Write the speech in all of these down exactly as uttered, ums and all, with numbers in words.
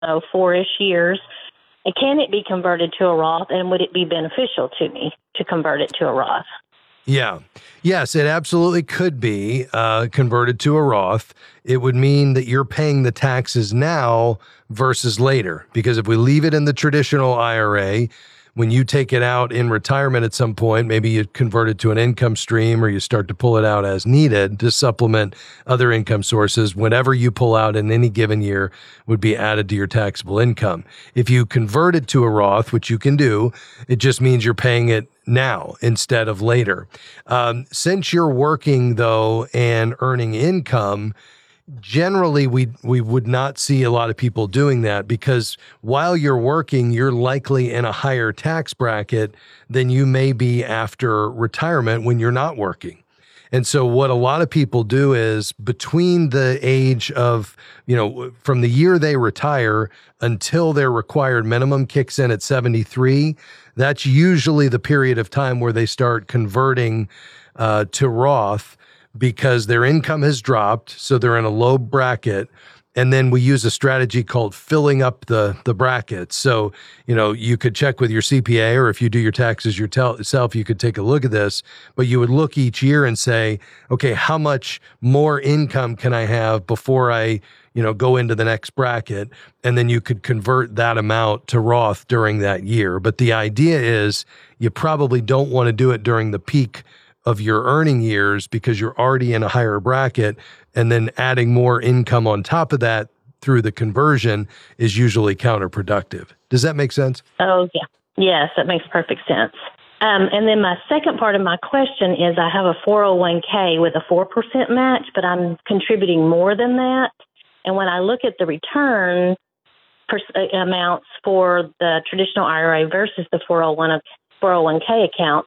know, four-ish years. And can it be converted to a Roth, and would it be beneficial to me to convert it to a Roth? Yeah. Yes, it absolutely could be uh, converted to a Roth. It would mean that you're paying the taxes now versus later. Because if we leave it in the traditional I R A, when you take it out in retirement at some point, maybe you convert it to an income stream or you start to pull it out as needed to supplement other income sources. Whatever you pull out in any given year would be added to your taxable income. If you convert it to a Roth, which you can do, it just means you're paying it now instead of later. Um, since you're working, though, and earning income, generally, we we would not see a lot of people doing that because while you're working, you're likely in a higher tax bracket than you may be after retirement when you're not working. And so what a lot of people do is between the age of, you know, from the year they retire until their required minimum kicks in at seventy-three, that's usually the period of time where they start converting uh, to Roth, because their income has dropped, so they're in a low bracket. And then we use a strategy called filling up the the brackets. So, you know, you could check with your C P A, or if you do your taxes yourself, you could take a look at this. But you would look each year and say, okay, how much more income can I have before I, you know, go into the next bracket? And then you could convert that amount to Roth during that year. But the idea is you probably don't want to do it during the peak of your earning years because you're already in a higher bracket, and then adding more income on top of that through the conversion is usually counterproductive. Does that make sense? Oh, yeah. Yes, that makes perfect sense. Um, and then my second part of my question is I have a four oh one k with a four percent match, but I'm contributing more than that. And when I look at the return per, uh, amounts for the traditional I R A versus the four oh one k account,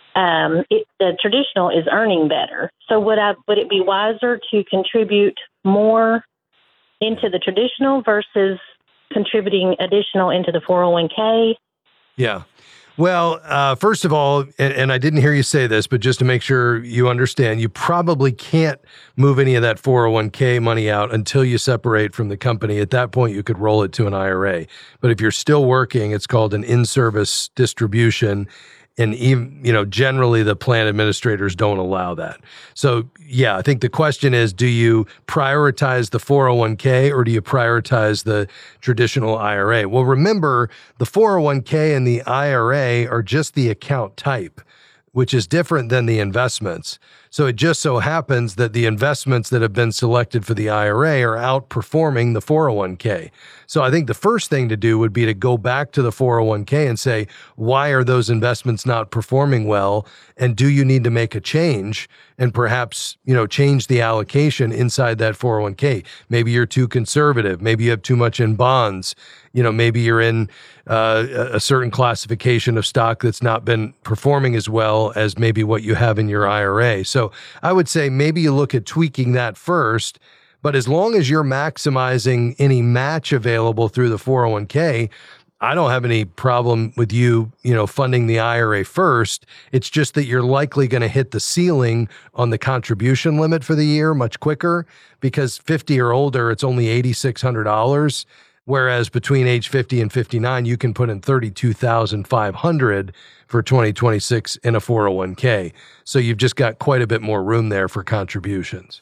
Um, it, the traditional is earning better. So would I would it be wiser to contribute more into the traditional versus contributing additional into the four oh one k? Yeah. Well, uh, first of all, and, and I didn't hear you say this, but just to make sure you understand, you probably can't move any of that four oh one k money out until you separate from the company. At that point, you could roll it to an I R A. But if you're still working, it's called an in-service distribution. And even, you know, generally the plan administrators don't allow that. So yeah, I think the question is, do you prioritize the four oh one k or do you prioritize the traditional I R A? Well, remember, the four oh one k and the I R A are just the account type, which is different than the investments. So it just so happens that the investments that have been selected for the I R A are outperforming the four oh one k. So I think the first thing to do would be to go back to the four oh one k and say, why are those investments not performing well? And do you need to make a change and perhaps, you know, change the allocation inside that four oh one k? Maybe you're too conservative. Maybe you have too much in bonds. You know, maybe you're in uh, a certain classification of stock that's not been performing as well as maybe what you have in your I R A. So I would say maybe you look at tweaking that first. But as long as you're maximizing any match available through the four oh one k, I don't have any problem with you, you know, funding the I R A first. It's just that you're likely going to hit the ceiling on the contribution limit for the year much quicker, because fifty or older, it's only eight thousand six hundred dollars. Whereas between age fifty and fifty-nine, you can put in thirty-two thousand five hundred dollars for twenty twenty-six in a four oh one k. So you've just got quite a bit more room there for contributions.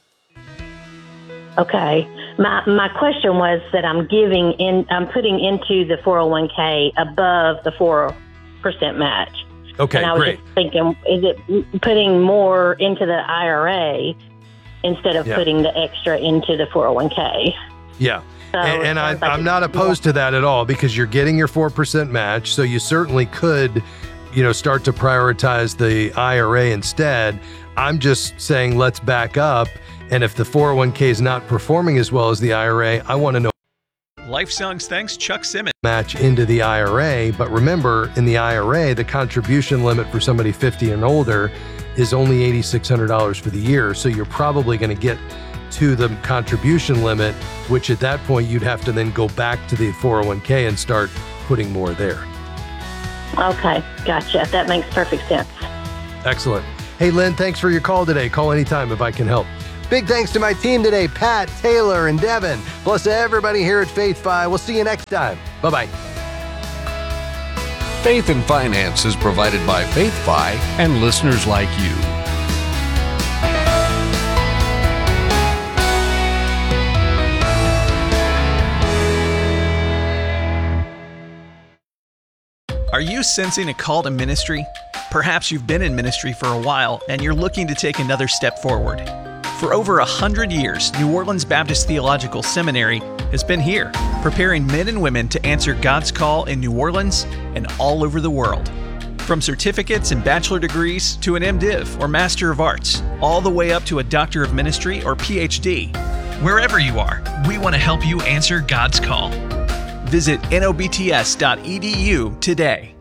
Okay. My my question was that I'm giving in, I'm putting into the four oh one k above the four percent match. Okay, and I was great. just thinking, is it putting more into the I R A instead of yeah. putting the extra into the four oh one k? Yeah. So and and I, like I'm not opposed to that at all, because you're getting your four percent match. So you certainly could, you know, start to prioritize the I R A instead. I'm just saying, let's back up. And if the four oh one k is not performing as well as the I R A, I want to know. Life Songs thanks Chuck Simmons. Match into the I R A. But remember, in the I R A, the contribution limit for somebody fifty and older is only eight thousand six hundred dollars for the year. So you're probably going to get to the contribution limit, which at that point you'd have to then go back to the four oh one k and start putting more there. Okay, gotcha. That makes perfect sense. Excellent. Hey, Lynn, thanks for your call today. Call anytime if I can help. Big thanks to my team today, Pat, Taylor, and Devin, plus everybody here at FaithFi. We'll see you next time. Bye-bye. Faith and Finance is provided by FaithFi and listeners like you. Are you sensing a call to ministry? Perhaps you've been in ministry for a while and you're looking to take another step forward. For over a hundred years, New Orleans Baptist Theological Seminary has been here, preparing men and women to answer God's call in New Orleans and all over the world. From certificates and bachelor degrees to an MDiv or Master of Arts, all the way up to a Doctor of Ministry or P H D. Wherever you are, we want to help you answer God's call. Visit N O B T S dot E D U today.